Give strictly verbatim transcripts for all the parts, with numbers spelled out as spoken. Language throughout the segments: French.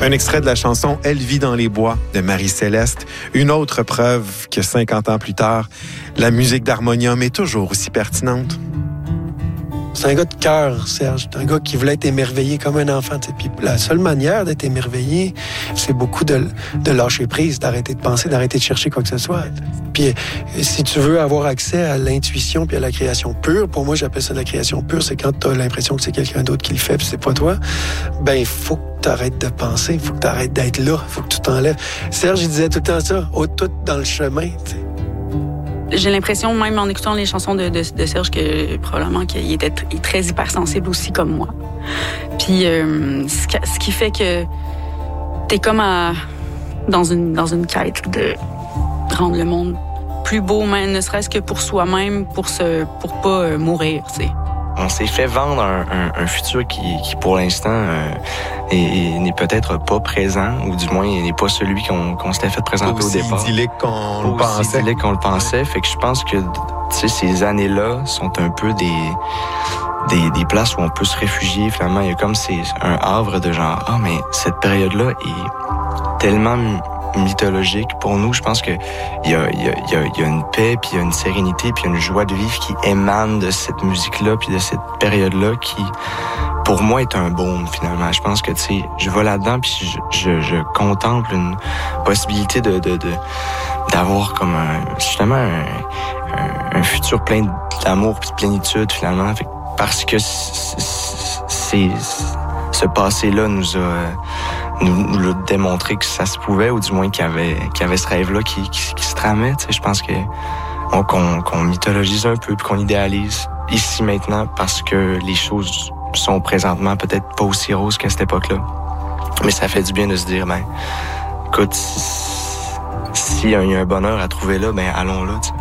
Un extrait de la chanson « Elle vit dans les bois » de Marie-Céleste. Une autre preuve que cinquante ans plus tard, la musique d'harmonium est toujours aussi pertinente. C'est un gars de cœur, Serge. C'est un gars qui voulait être émerveillé comme un enfant. T'sais. Puis la seule manière d'être émerveillé, c'est beaucoup de, de lâcher prise, d'arrêter de penser, d'arrêter de chercher quoi que ce soit. Puis si tu veux avoir accès à l'intuition puis à la création pure, pour moi, j'appelle ça la création pure, c'est quand tu as l'impression que c'est quelqu'un d'autre qui le fait puis c'est pas toi, ben il faut que tu arrêtes de penser, il faut que tu arrêtes d'être là, il faut que tu t'enlèves. Serge, il disait tout le temps ça, oh, tout dans le chemin, t'sais. J'ai l'impression, même en écoutant les chansons de, de, de Serge, que probablement qu'il était t- très hypersensible aussi comme moi. Puis euh, ce, qui, ce qui fait que t'es comme à, dans une dans une quête de rendre le monde plus beau, même ne serait-ce que pour soi-même, pour se pour pas euh, mourir, tu sais. On s'est fait vendre un, un, un futur qui, qui pour l'instant, euh, est, est, n'est peut-être pas présent, ou du moins n'est pas celui qu'on, qu'on s'était fait présenter aussi au départ. Aussi idyllique qu'on le pensait. Aussi idyllique qu'on le pensait. Fait que je pense que, tu sais, ces années-là sont un peu des, des, des places où on peut se réfugier. Finalement, il y a comme c'est un havre de genre, ah, mais cette période-là est tellement mythologique pour nous. Je pense que il y a, il y a, il y a, il y a une paix, puis il y a une sérénité, puis il y a une joie de vivre qui émane de cette musique-là, puis de cette période-là qui, pour moi, est un baume, finalement. Je pense que, tu sais, je vais là-dedans, puis je, je, je contemple une possibilité de, de, de d'avoir comme un, justement un, un, un futur plein d'amour puis de plénitude, finalement. Fait, parce que c'est, c'est, ce passé-là nous a nous, nous l'a démontré que ça se pouvait, ou du moins qu'il y avait, qu'il y avait ce rêve-là qui, qui, qui se tramait. Tu sais, je pense que on, qu'on, qu'on mythologise un peu, puis qu'on idéalise ici maintenant, parce que les choses sont présentement peut-être pas aussi roses qu'à cette époque-là. Mais ça fait du bien de se dire, ben, écoute, s'il y a un bonheur à trouver là, ben allons là, tu sais.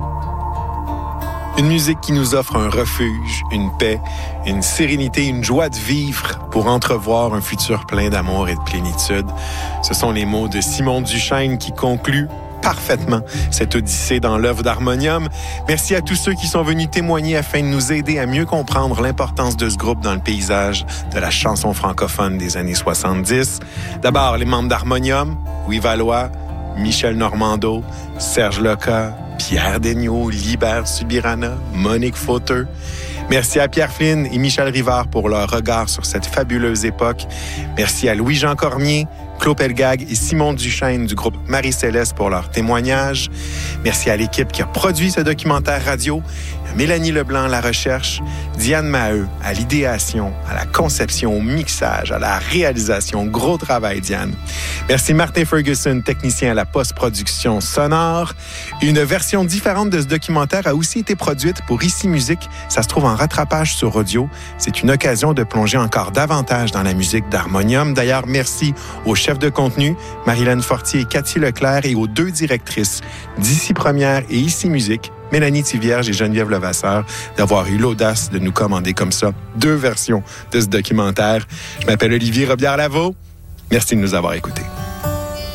Une musique qui nous offre un refuge, une paix, une sérénité, une joie de vivre pour entrevoir un futur plein d'amour et de plénitude. Ce sont les mots de Simon Duchesne qui concluent parfaitement cette odyssée dans l'œuvre d'harmonium. Merci à tous ceux qui sont venus témoigner afin de nous aider à mieux comprendre l'importance de ce groupe dans le paysage de la chanson francophone des années soixante-dix. D'abord, les membres d'harmonium, Louis Valois, Michel Normando, Serge Loca, Pierre Degnaud, Libert Subirana, Monique Fauteux. Merci à Pierre Flynn et Michel Rivard pour leur regard sur cette fabuleuse époque. Merci à Louis-Jean Cormier, Claude Pelgag et Simon Duchesne du groupe Marie-Céleste pour leur témoignage. Merci à l'équipe qui a produit ce documentaire radio, Mélanie Leblanc à la recherche, Diane Maheu à l'idéation, à la conception, au mixage, à la réalisation. Gros travail, Diane. Merci Martin Ferguson, technicien à la post-production sonore. Une version différente de ce documentaire a aussi été produite pour Ici Musique. Ça se trouve en rattrapage sur audio. C'est une occasion de plonger encore davantage dans la musique d'harmonium. D'ailleurs, merci aux chefs de contenu, Marilène Fortier et Cathy Leclerc, et aux deux directrices d'Ici Première et Ici Musique, Mélanie Thivierge et Geneviève Levasseur, d'avoir eu l'audace de nous commander comme ça deux versions de ce documentaire. Je m'appelle Olivier Robillard-Lavaux. Merci de nous avoir écoutés.